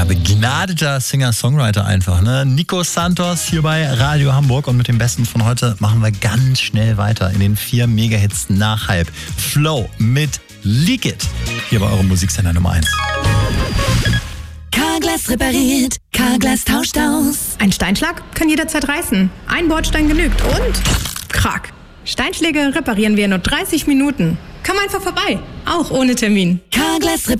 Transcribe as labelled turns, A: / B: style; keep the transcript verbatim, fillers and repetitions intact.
A: begnadeter Singer-Songwriter einfach, ne? Nico Santos hier bei Radio Hamburg und mit dem Besten von heute machen wir ganz schnell weiter in den vier Mega-Hits nach Hype. Flow mit Leak It. Hier bei eurem Musiksender Nummer eins.
B: Carglass repariert, Carglass tauscht aus.
C: Ein Steinschlag kann jederzeit reißen. Ein Bordstein genügt und krack. Steinschläge reparieren wir in nur dreißig Minuten. Komm einfach vorbei, auch ohne Termin.
B: Carglass